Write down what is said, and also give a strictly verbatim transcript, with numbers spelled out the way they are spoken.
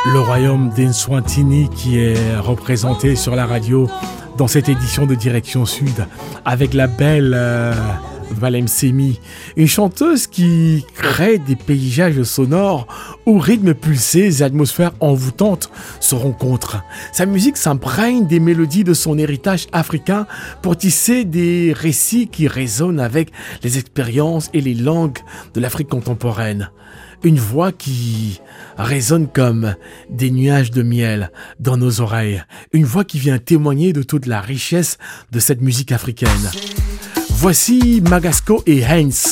Le royaume d'Eswatini qui est représenté sur la radio dans cette édition de Direction Sud avec la belle euh, Valem Semi, une chanteuse qui crée des paysages sonores où rythmes pulsés et atmosphères envoûtantes se rencontrent. Sa musique s'imprègne des mélodies de son héritage africain pour tisser des récits qui résonnent avec les expériences et les langues de l'Afrique contemporaine. Une voix qui résonne comme des nuages de miel dans nos oreilles. Une voix qui vient témoigner de toute la richesse de cette musique africaine. Voici Magasco et Heinz